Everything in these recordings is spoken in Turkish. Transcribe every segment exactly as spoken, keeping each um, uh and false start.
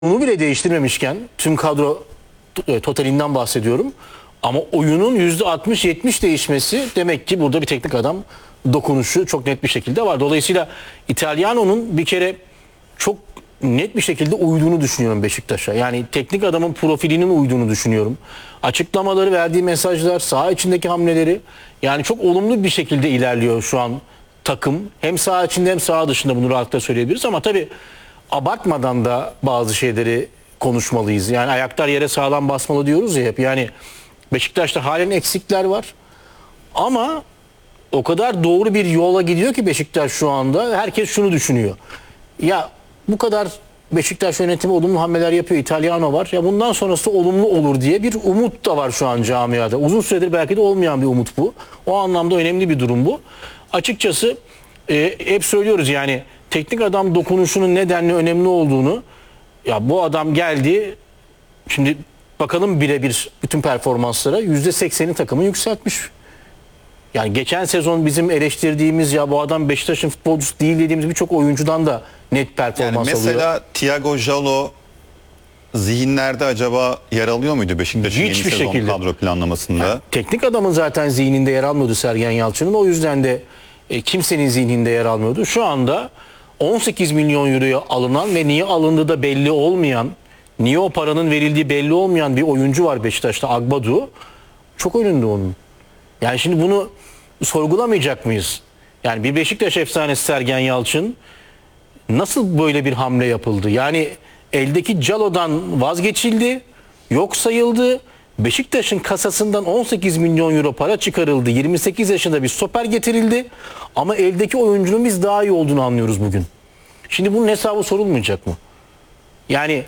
Onu bile değiştirmemişken tüm kadro e, totalinden bahsediyorum. Ama oyunun yüzde altmış yetmiş değişmesi demek ki burada bir teknik adam dokunuşu çok net bir şekilde var. Dolayısıyla İtalyano'nun bir kere çok net bir şekilde uyduğunu düşünüyorum Beşiktaş'a. Yani teknik adamın profilinin uyduğunu düşünüyorum. Açıklamaları, verdiği mesajlar, saha içindeki hamleleri yani çok olumlu bir şekilde ilerliyor şu an takım. Hem saha içinde hem saha dışında bunu rahatlıkla söyleyebiliriz ama tabii abartmadan da bazı şeyleri konuşmalıyız. Yani ayaklar yere sağlam basmalı diyoruz ya hep. Yani Beşiktaş'ta halen eksikler var. Ama o kadar doğru bir yola gidiyor ki Beşiktaş şu anda. Herkes şunu düşünüyor. Ya bu kadar Beşiktaş yönetimi olumlu hamleler yapıyor. İtalyano var. Ya bundan sonrası olumlu olur diye bir umut da var şu an camiada. Uzun süredir belki de olmayan bir umut bu. O anlamda önemli bir durum bu. Açıkçası e, hep söylüyoruz yani teknik adam dokunuşunun nedenli önemli olduğunu. Ya bu adam geldi. Şimdi bakalım birebir bütün performanslara yüzde sekseni takımı yükseltmiş. Yani geçen sezon bizim eleştirdiğimiz ya bu adam Beşiktaş'ın futbolcusu değil dediğimiz birçok oyuncudan da net performans yani mesela alıyor. Thiago Jalo zihinlerde acaba yer alıyor muydu Beşiktaş'ın yeni Hiçbir sezon şekilde. kadro planlamasında? Yani teknik adamın zaten zihninde yer almıyordu Sergen Yalçın'ın. O yüzden de e, kimsenin zihninde yer almıyordu. Şu anda on sekiz milyon euroya alınan ve niye alındığı da belli olmayan, niye o paranın verildiği belli olmayan bir oyuncu var Beşiktaş'ta, Agbadu. Çok önünde onun. Yani şimdi bunu sorgulamayacak mıyız? Yani bir Beşiktaş efsanesi Sergen Yalçın nasıl böyle bir hamle yapıldı? Yani eldeki Calo'dan vazgeçildi, yok sayıldı. Beşiktaş'ın kasasından on sekiz milyon euro para çıkarıldı. yirmi sekiz yaşında bir stoper getirildi. Ama eldeki oyuncunun biz daha iyi olduğunu anlıyoruz bugün. Şimdi bunun hesabı sorulmayacak mı? Yani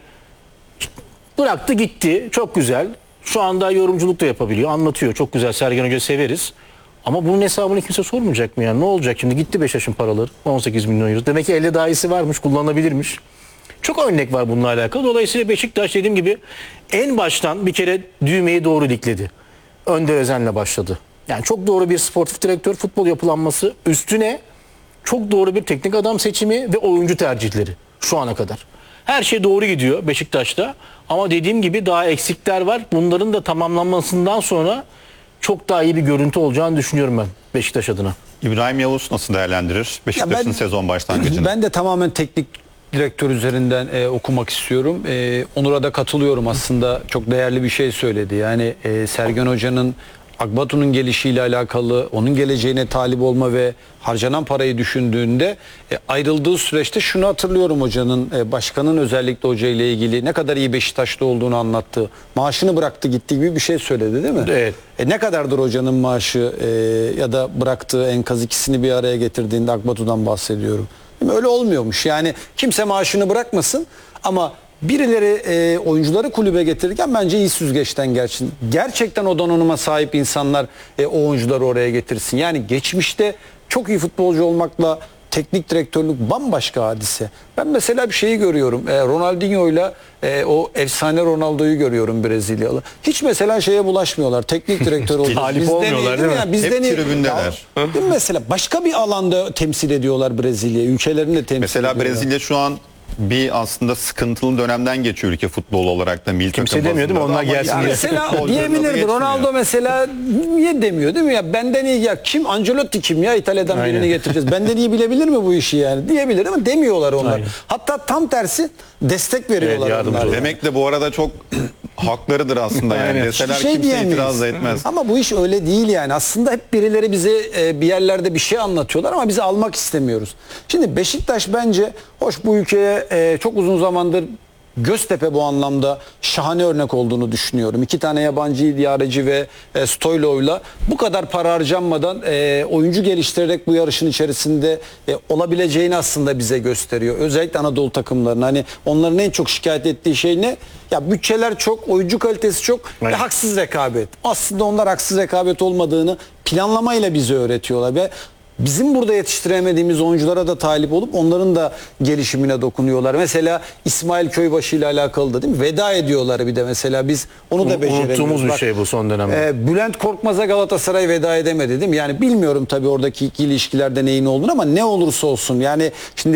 bıraktı gitti. Çok güzel. Şu anda yorumculuk da yapabiliyor. Anlatıyor. Çok güzel. Sergen Hoca severiz. Ama bunun hesabını kimse sormayacak mı yani? Ne olacak şimdi? Gitti Beşiktaş'ın paraları. on sekiz milyon euro. Demek ki elde daha iyisi varmış. Kullanılabilirmiş. Çok örnek var bununla alakalı. Dolayısıyla Beşiktaş dediğim gibi en baştan bir kere düğmeyi doğru dikledi. Önder Özen'le başladı. Yani çok doğru bir sportif direktör, futbol yapılanması, üstüne çok doğru bir teknik adam seçimi ve oyuncu tercihleri şu ana kadar. Her şey doğru gidiyor Beşiktaş'ta. Ama dediğim gibi daha eksikler var. Bunların da tamamlanmasından sonra çok daha iyi bir görüntü olacağını düşünüyorum ben Beşiktaş adına. İbrahim Yavuz nasıl değerlendirir Beşiktaş'ın ben- sezon başlangıcını? Ben de tamamen teknik direktör üzerinden e, okumak istiyorum. E, Onur'a da katılıyorum aslında. Çok değerli bir şey söyledi. Yani e, Sergen Hoca'nın Agbatu'nun gelişiyle alakalı, onun geleceğine talip olma ve harcanan parayı düşündüğünde e, ayrıldığı süreçte şunu hatırlıyorum hocanın, e, başkanın özellikle hoca ile ilgili ne kadar iyi Beşiktaş'ta olduğunu anlattı. Maaşını bıraktı gitti gibi bir şey söyledi değil mi? Evet. E, ne kadardır hocanın maaşı e, ya da bıraktığı enkaz ikisini bir araya getirdiğinde Agbatu'dan bahsediyorum. Öyle olmuyormuş. Yani kimse maaşını bırakmasın ama birileri e, oyuncuları kulübe getirirken bence iyi süzgeçten gelsin. Gerçekten o donanıma sahip insanlar e, o oyuncuları oraya getirsin. Yani geçmişte çok iyi futbolcu olmakla teknik direktörlük bambaşka hadise. Ben mesela bir şeyi görüyorum. E, Ronaldinho'yla e, o efsane Ronaldo'yu görüyorum Brezilyalı. Hiç mesela şeye bulaşmıyorlar. Teknik direktör oldu. Talip olmuyorlar, değil mi? Ya, bizden Hep iyi- tribündeler. Ya, değil mi mesela başka bir alanda temsil ediyorlar Brezilya'yı. Ülkelerini de temsil Mesela ediyorlar. Brezilya şu an bir aslında sıkıntılı dönemden geçiyor ülke futbol olarak da. Milli Kimse takım demiyor değil mi? bazında da Onlar ama gelsin yani diye. Mesela futbolcuların adı diyebilirdi. geçmiyor. Ronaldo mesela niye demiyor değil mi? Ya benden iyi ya kim Ancelotti kim ya İtalya'dan Aynen. birini getireceğiz. Benden iyi bilebilir mi bu işi yani? Diyebilir ama demiyorlar onlar. Aynen. Hatta tam tersi destek veriyorlar Evet, yardımcı onlar. oluyor. Demek de bu arada çok haklarıdır aslında yani. Aynen. Deseler Bir şey kimse diyemeyiz. itiraz da etmez. Ama bu iş öyle değil yani. Aslında hep birileri bize e, bir yerlerde bir şey anlatıyorlar ama bizi almak istemiyoruz. Şimdi Beşiktaş bence hoş bu ülkeye e, çok uzun zamandır Göztepe bu anlamda şahane örnek olduğunu düşünüyorum. İki tane yabancı idareci ve e, Stoylov'la bu kadar para harcanmadan e, oyuncu geliştirerek bu yarışın içerisinde e, olabileceğini aslında bize gösteriyor. Özellikle Anadolu takımlarının hani onların en çok şikayet ettiği şey ne? Ya bütçeler çok, oyuncu kalitesi çok ve Evet. haksız rekabet. Aslında onlar haksız rekabet olmadığını planlamayla bize öğretiyorlar ve bizim burada yetiştiremediğimiz oyunculara da talip olup onların da gelişimine dokunuyorlar. Mesela İsmail Köybaşı ile alakalı da değil mi? Veda ediyorlar bir de mesela biz onu da beceremiyoruz. Unuttuğumuz bir Bak, şey bu son dönemde. e, Bülent Korkmaz'a Galatasaray veda edemedi değil mi? Yani bilmiyorum tabii oradaki ilişkilerde neyin olduğunu ama ne olursa olsun yani şimdi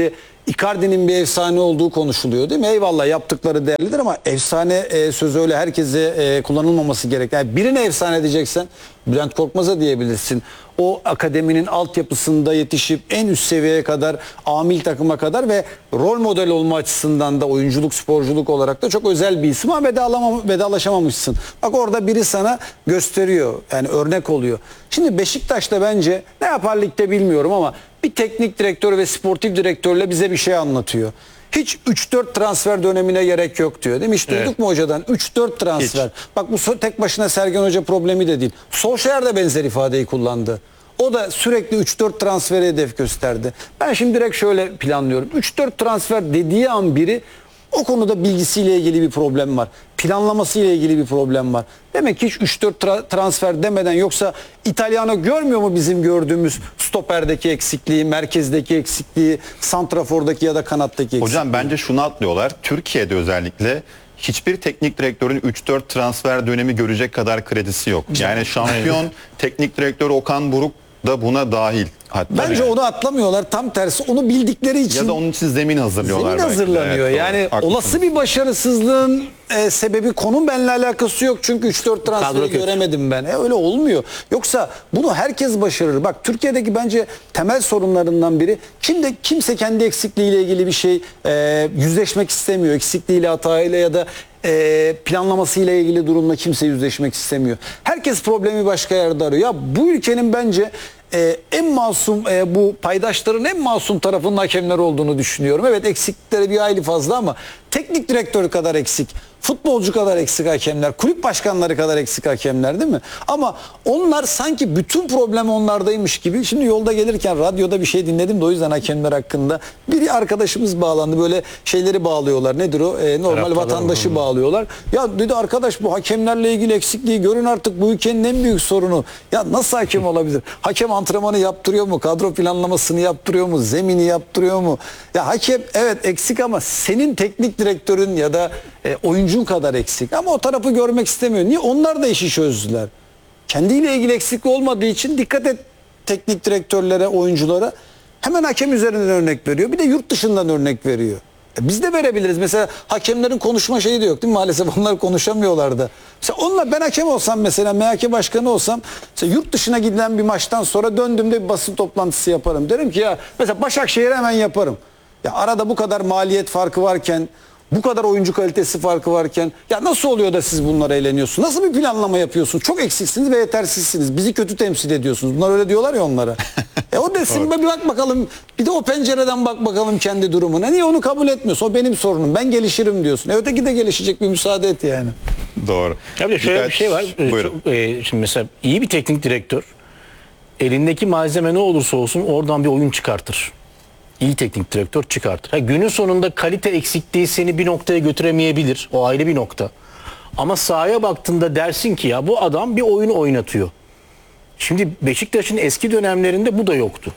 Icardi'nin bir efsane olduğu konuşuluyor değil mi? Eyvallah, yaptıkları değerlidir ama efsane e, sözü öyle herkese e, kullanılmaması gerek. Yani birine efsane diyeceksen Bülent Korkmaz'a diyebilirsin. O akademinin altyapısında yetişip en üst seviyeye kadar, amil takıma kadar ve rol model olma açısından da oyunculuk, sporculuk olarak da çok özel bir isim ama vedalama, vedalaşamamışsın. Bak orada biri sana gösteriyor. Yani örnek oluyor. Şimdi Beşiktaş'ta bence ne yapar ligde bilmiyorum ama bir teknik direktör ve sportif direktörle bize bir şey anlatıyor. Hiç üç dört transfer dönemine gerek yok diyor. Değil mi? Hiç duyduk Evet. mu hocadan? üç dört transfer. Hiç. Bak bu so- tek başına Sergen Hoca problemi de değil. Solskjaer de benzer ifadeyi kullandı. O da sürekli üç dört transferi hedef gösterdi. Ben şimdi direkt şöyle planlıyorum. üç dört transfer dediği an biri o konuda bilgisiyle ilgili bir problem var. Planlamasıyla ilgili bir problem var. Demek ki hiç üç dört tra- transfer demeden, yoksa İtalyano görmüyor mu bizim gördüğümüz stoperdeki eksikliği, merkezdeki eksikliği, santrafordaki ya da kanattaki eksikliği? Hocam bence şunu atlıyorlar. Türkiye'de özellikle hiçbir teknik direktörün üç dört transfer dönemi görecek kadar kredisi yok. Yani şampiyon teknik direktör Okan Buruk da buna dahil. Hatta Bence yani. onu atlamıyorlar. Tam tersi, onu bildikleri için. Ya da onun için zemin hazırlıyorlar. Zemin belki de. hazırlanıyor. Evet, yani doğru. Haklısınız. olası bir başarısızlığın e, sebebi konum benimle alakası yok. Çünkü üç dört Kadro transferi kötü. göremedim ben. E, öyle olmuyor. Yoksa bunu herkes başarır. Bak Türkiye'deki bence temel sorunlarından biri, kimde kimse kendi eksikliğiyle ilgili bir şey e, yüzleşmek istemiyor. Eksikliğiyle, hatayla ya da e, planlamasıyla ilgili durumla kimse yüzleşmek istemiyor. Herkes problemi başka yerde arıyor. Ya bu ülkenin bence Ee, en masum e, bu paydaşların en masum tarafının hakemler olduğunu düşünüyorum. Evet, eksiklikleri bir hayli fazla ama teknik direktör kadar eksik, futbolcu kadar eksik hakemler, kulüp başkanları kadar eksik hakemler değil mi? Ama onlar sanki bütün problem onlardaymış gibi. Şimdi yolda gelirken radyoda bir şey dinledim de o yüzden hakemler hakkında. Bir arkadaşımız bağlandı, böyle şeyleri bağlıyorlar. Nedir o? Ee, normal Taraftarlar vatandaşı mı? bağlıyorlar. Ya dedi arkadaş, bu hakemlerle ilgili eksikliği görün artık, bu ülkenin en büyük sorunu. Ya nasıl hakem olabilir? Hakem antrenmanı yaptırıyor mu? Kadro planlamasını yaptırıyor mu? Zemini yaptırıyor mu? Ya hakem evet eksik ama senin teknik direktörün ya da e, oyuncun kadar eksik. Ama o tarafı görmek istemiyor. Niye? Onlar da işi çözdüler. Kendiyle ilgili eksiklik olmadığı için dikkat et teknik direktörlere, oyunculara. Hemen hakem üzerinden örnek veriyor. Bir de yurt dışından örnek veriyor. E biz de verebiliriz. Mesela hakemlerin konuşma şeyi de yok değil mi? Maalesef onlar konuşamıyorlar da. Mesela onunla ben hakem olsam, mesela M H K başkanı olsam, mesela yurt dışına gidilen bir maçtan sonra döndüğümde bir basın toplantısı yaparım. Derim ki ya mesela Başakşehir'e hemen yaparım. Ya arada bu kadar maliyet farkı varken, bu kadar oyuncu kalitesi farkı varken, ya nasıl oluyor da siz bunlara eğleniyorsunuz? Nasıl bir planlama yapıyorsunuz? Çok eksiksiniz ve yetersizsiniz. Bizi kötü temsil ediyorsunuz. Bunlar öyle diyorlar ya onlara. e o desin, bir bak bakalım. Bir de o pencereden bak bakalım kendi durumuna. Niye onu kabul etmiyorsun? O benim sorunum. Ben gelişirim diyorsun. E öteki de gelişecek, bir müsaade et yani. Doğru. Ya bir de şöyle Birkaç- bir şey var. Ee, Buyurun. çok, e, şimdi mesela iyi bir teknik direktör elindeki malzeme ne olursa olsun oradan bir oyun çıkartır. İyi teknik direktör çıkartır. Ha, günün sonunda kalite eksikliği seni bir noktaya götüremeyebilir. O ayrı bir nokta. Ama sahaya baktığında dersin ki ya bu adam bir oyun oynatıyor. Şimdi Beşiktaş'ın eski dönemlerinde bu da yoktu.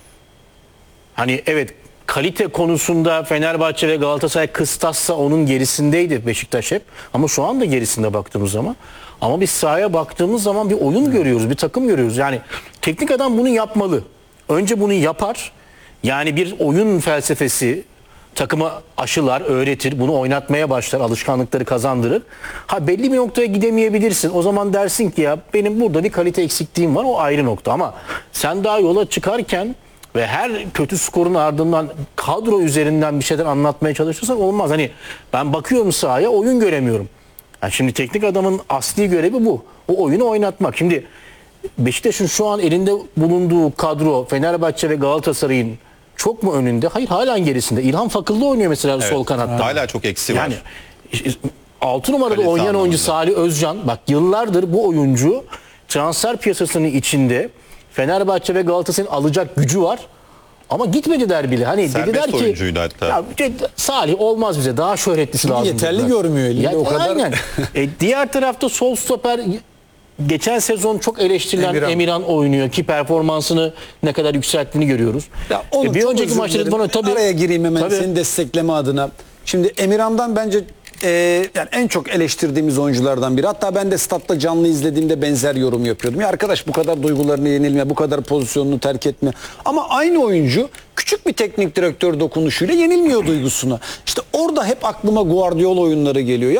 Hani evet, kalite konusunda Fenerbahçe ve Galatasaray kıstassa onun gerisindeydi Beşiktaş hep. Ama şu anda gerisinde baktığımız zaman. Ama biz sahaya baktığımız zaman bir oyun görüyoruz, bir takım görüyoruz. Yani teknik adam bunu yapmalı. Önce bunu yapar. Yani bir oyun felsefesi takıma aşılar, öğretir, bunu oynatmaya başlar, alışkanlıkları kazandırır. Ha belli bir noktaya gidemeyebilirsin. O zaman dersin ki ya benim burada bir kalite eksikliğim var, o ayrı nokta. Ama sen daha yola çıkarken ve her kötü skorun ardından kadro üzerinden bir şeyler anlatmaya çalışırsan olmaz. Hani ben bakıyorum sahaya, oyun göremiyorum. Yani şimdi teknik adamın asli görevi bu. O oyunu oynatmak. Şimdi Beşiktaş'ın şu an elinde bulunduğu kadro Fenerbahçe ve Galatasaray'ın çok mu önünde? Hayır, halen gerisinde. İlhan Fakıllı oynuyor mesela Evet. sol kanatta. Hala çok eksi Yani var. altı numarada Kalite oynayan oyuncu anlamında. Salih Özcan. Bak yıllardır bu oyuncu transfer piyasasının içinde Fenerbahçe ve Galatasaray'ın alacak gücü var. Ama gitmedi derbili. Hani Serbest dediler ki oyuncuydu hatta. ya, işte Salih olmaz bize. Daha şöhretlisi lazım. yeterli dediler. görmüyor elinde, Ya, o kadar. Aynen. e, diğer tarafta sol stoper geçen sezon çok eleştirilen Emirhan. Emirhan, oynuyor ki performansını ne kadar yükselttiğini görüyoruz. Ya onu E, bir çok önceki özür maçta dilerim. bana tabii Araya gireyim hemen tabii. seni destekleme adına. Şimdi Emirhan'dan bence e, yani en çok eleştirdiğimiz oyunculardan biri. Hatta ben de statta canlı izlediğimde benzer yorum yapıyordum. Ya arkadaş bu kadar duygularını yenilme, bu kadar pozisyonunu terk etme. Ama aynı oyuncu küçük bir teknik direktör dokunuşuyla yenilmiyor duygusuna. İşte orada hep aklıma Guardiola oyunları geliyor.